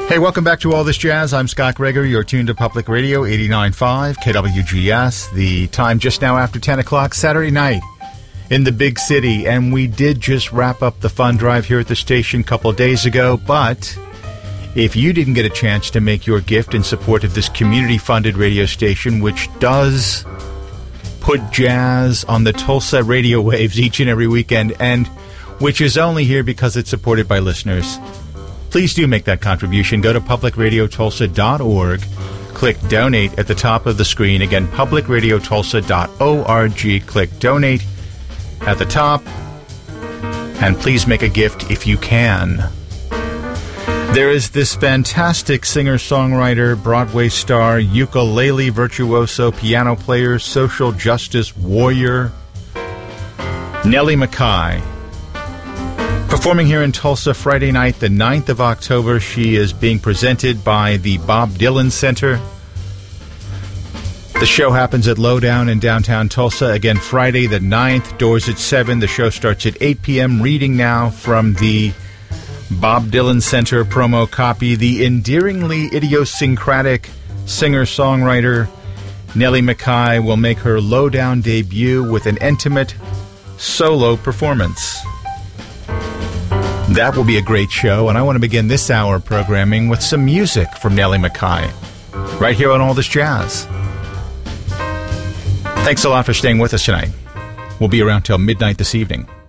Hey, welcome back to All This Jazz. I'm Scott Gregory. You're tuned to Public Radio 89.5 KWGS. The time just now after 10 o'clock Saturday night in the big city. And we did just wrap up the fund drive here at the station a couple of days ago. But if you didn't get a chance to make your gift in support of this community-funded radio station, which does put jazz on the Tulsa radio waves each and every weekend, and which is only here because it's supported by listeners, please do make that contribution. Go to publicradiotulsa.org. Click Donate at the top of the screen. Again, publicradiotulsa.org. Click Donate at the top. And please make a gift if you can. There is this fantastic singer-songwriter, Broadway star, ukulele virtuoso, piano player, social justice warrior, Nellie McKay. Performing here in Tulsa Friday night, the 9th of October. She is being presented by the Bob Dylan Center. The show happens at Lowdown in downtown Tulsa. Again, Friday the 9th, doors at 7. The show starts at 8 p.m. Reading now from the Bob Dylan Center promo copy. The endearingly idiosyncratic singer-songwriter Nellie McKay will make her Lowdown debut with an intimate solo performance. That will be a great show, and I want to begin this hour of programming with some music from Nellie McKay, right here on All This Jazz. Thanks a lot for staying with us tonight. We'll be around till midnight this evening.